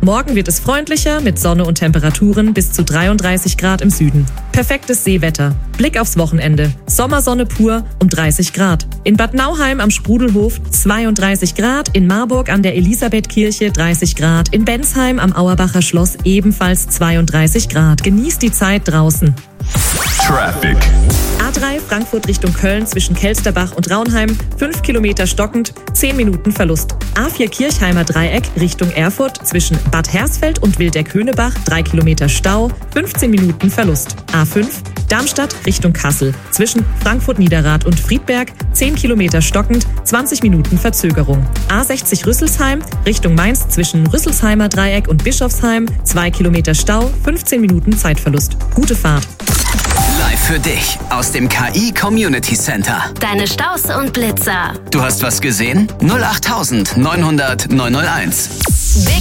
Morgen wird es freundlicher mit Sonne und Temperaturen bis zu 33 Grad im Süden. Perfektes Seewetter. Blick aufs Wochenende. Sommersonne pur um 30 Grad. In Bad Nauheim am Sprudelhof 32 Grad, in Marburg an der Elisabethkirche 30 Grad, in Bensheim am Auerbacher Schloss ebenfalls 32 Grad. Genießt die Zeit draußen. Traffic. A3 Frankfurt Richtung Köln zwischen Kelsterbach und Raunheim 5 Kilometer stockend, 10 Minuten Verlust. A4 Kirchheimer Dreieck Richtung Erfurt zwischen Bad Hersfeld und Wildeck-Höhnebach 3 Kilometer Stau, 15 Minuten Verlust. A5 Darmstadt Richtung Kassel zwischen Frankfurt-Niederrad und Friedberg 10 Kilometer stockend, 20 Minuten Verzögerung. A60 Rüsselsheim Richtung Mainz zwischen Rüsselsheimer Dreieck und Bischofsheim 2 Kilometer Stau, 15 Minuten Zeitverlust. Gute Fahrt. Live für dich aus dem KI Community Center. Deine Staus und Blitzer. Du hast was gesehen? 08900 901. Big